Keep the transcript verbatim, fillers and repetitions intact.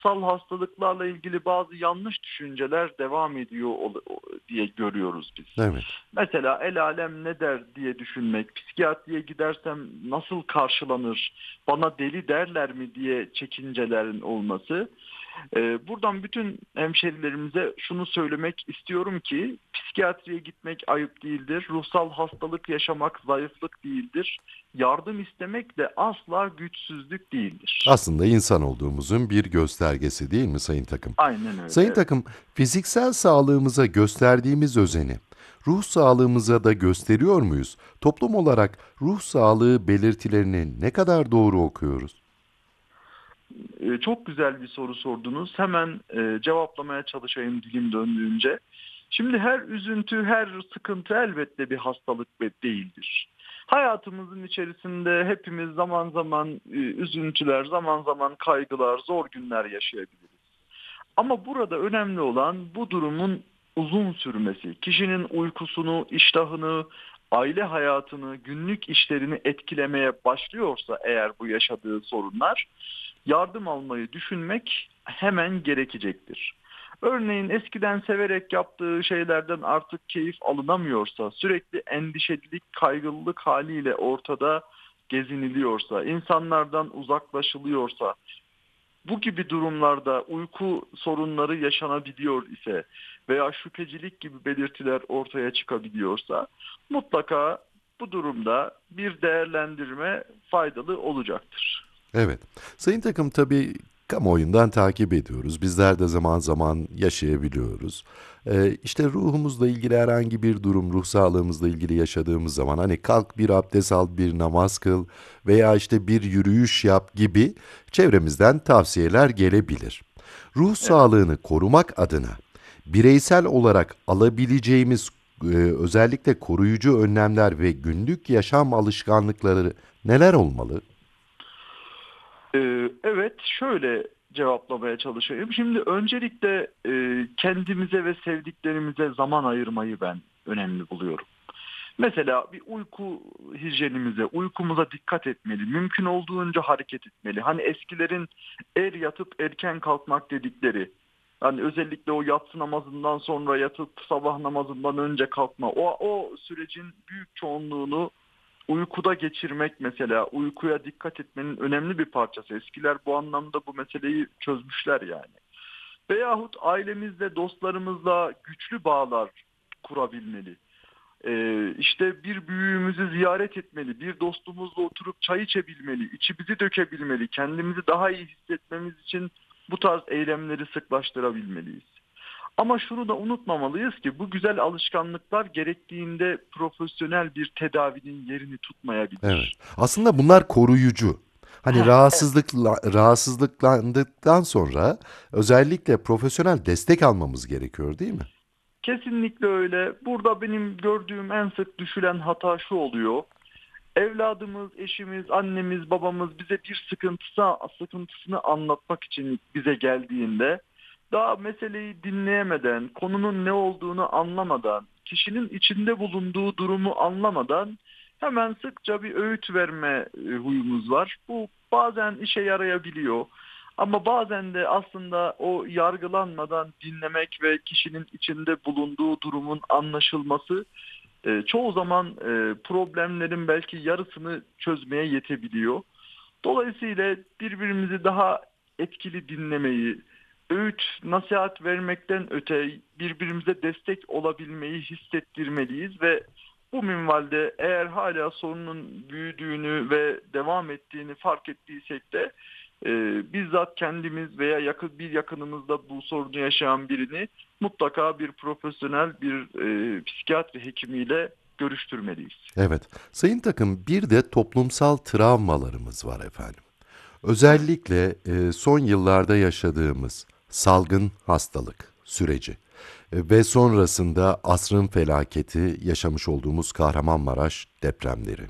ruhsal hastalıklarla ilgili bazı yanlış düşünceler devam ediyor ol- o- diye görüyoruz biz. Evet. Mesela el alem ne der diye düşünmek, psikiyatriye gidersem nasıl karşılanır, bana deli derler mi diye çekincelerin olması. Ee, buradan bütün hemşerilerimize şunu söylemek istiyorum ki psikiyatriye gitmek ayıp değildir. Ruhsal hastalık yaşamak zayıflık değildir. Yardım istemek de asla güçsüzlük değildir. Aslında insan olduğumuzun bir göstergesi değil mi Sayın Takım? Aynen öyle, Sayın evet. Takım, fiziksel sağlığımıza gösterdiğimiz özeni, ruh sağlığımıza da gösteriyor muyuz? Toplum olarak ruh sağlığı belirtilerini ne kadar doğru okuyoruz? Ee, çok güzel bir soru sordunuz. Hemen e, cevaplamaya çalışayım dilim döndüğünce. Şimdi her üzüntü, her sıkıntı elbette bir hastalık ve değildir. Hayatımızın içerisinde hepimiz zaman zaman e, üzüntüler, zaman zaman kaygılar, zor günler yaşayabiliriz. Ama burada önemli olan bu durumun uzun sürmesi. Kişinin uykusunu, iştahını, aile hayatını, günlük işlerini etkilemeye başlıyorsa eğer bu yaşadığı sorunlar, yardım almayı düşünmek hemen gerekecektir. Örneğin eskiden severek yaptığı şeylerden artık keyif alınamıyorsa, sürekli endişelilik, kaygılılık haliyle ortada geziniliyorsa, insanlardan uzaklaşılıyorsa, bu gibi durumlarda uyku sorunları yaşanabiliyor ise veya şüphecilik gibi belirtiler ortaya çıkabiliyorsa mutlaka bu durumda bir değerlendirme faydalı olacaktır. Evet. Sayın Takım, tabii kamuoyundan takip ediyoruz. Bizler de zaman zaman yaşayabiliyoruz. Ee, işte ruhumuzla ilgili herhangi bir durum, ruh sağlığımızla ilgili yaşadığımız zaman hani kalk bir abdest al, bir namaz kıl veya işte bir yürüyüş yap gibi çevremizden tavsiyeler gelebilir. Ruh Evet. sağlığını korumak adına bireysel olarak alabileceğimiz e, özellikle koruyucu önlemler ve günlük yaşam alışkanlıkları neler olmalı? Ee, evet, şöyle cevaplamaya çalışayım. Şimdi öncelikle e, kendimize ve sevdiklerimize zaman ayırmayı ben önemli buluyorum. Mesela bir uyku hijyenimize, uykumuza dikkat etmeli. Mümkün olduğunca hareket etmeli. Hani eskilerin er yatıp erken kalkmak dedikleri. Hani özellikle o yatsı namazından sonra yatıp sabah namazından önce kalkma. O, o sürecin büyük çoğunluğunu uykuda geçirmek mesela. Uykuya dikkat etmenin önemli bir parçası. Eskiler bu anlamda bu meseleyi çözmüşler yani. Veyahut ailemizle, dostlarımızla güçlü bağlar kurabilmeli. Ee, işte bir büyüğümüzü ziyaret etmeli, bir dostumuzla oturup çay içebilmeli, içimizi dökebilmeli, kendimizi daha iyi hissetmemiz için bu tarz eylemleri sıklaştırabilmeliyiz. Ama şunu da unutmamalıyız ki bu güzel alışkanlıklar gerektiğinde profesyonel bir tedavinin yerini Evet. tutmayabilir. Aslında bunlar koruyucu. Hani Heh, evet. rahatsızlıkla, rahatsızlıklandıktan sonra özellikle profesyonel destek almamız gerekiyor, değil mi? Kesinlikle öyle. Burada benim gördüğüm en sık düşülen hata şu oluyor. Evladımız, eşimiz, annemiz, babamız bize bir sıkıntısı, sıkıntısını anlatmak için bize geldiğinde daha meseleyi dinleyemeden, konunun ne olduğunu anlamadan, kişinin içinde bulunduğu durumu anlamadan hemen sıkça bir öğüt verme e, huyumuz var. Bu bazen işe yarayabiliyor. Ama bazen de aslında o yargılanmadan dinlemek ve kişinin içinde bulunduğu durumun anlaşılması e, çoğu zaman e, problemlerin belki yarısını çözmeye yetebiliyor. Dolayısıyla birbirimizi daha etkili dinlemeyi, öğüt, nasihat vermekten öte birbirimize destek olabilmeyi hissettirmeliyiz ve bu minvalde eğer hala sorunun büyüdüğünü ve devam ettiğini fark ettiysek de e, bizzat kendimiz veya yakın bir yakınımızda bu sorunu yaşayan birini mutlaka bir profesyonel bir e, psikiyatri hekimiyle görüştürmeliyiz. Evet. Sayın Takım, bir de toplumsal travmalarımız var efendim. Evet. Özellikle e, son yıllarda yaşadığımız salgın hastalık süreci e, ve sonrasında asrın felaketi yaşamış olduğumuz Kahramanmaraş depremleri.